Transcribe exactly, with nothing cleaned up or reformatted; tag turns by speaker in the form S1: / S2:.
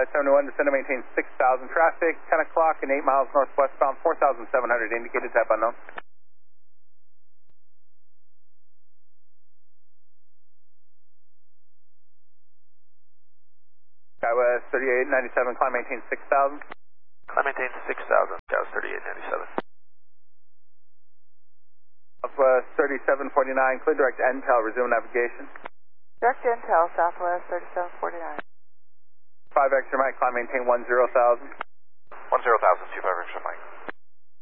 S1: Southwest seventy-one, descend to maintain six thousand. Traffic, ten o'clock and eight miles northwestbound, four thousand seven hundred, indicated type unknown. Skywest thirty-eight ninety-seven, climb maintain six thousand.
S2: Climb maintain six thousand, Skywest thirty-eight ninety-seven.
S1: Southwest thirty-seven forty-nine, clear direct Intel, resume navigation.
S3: Direct Intel, Southwest thirty-seven forty-nine.
S1: five extra Mike, climb maintain one zero thousand.
S2: one zero thousand, two five extra Mike.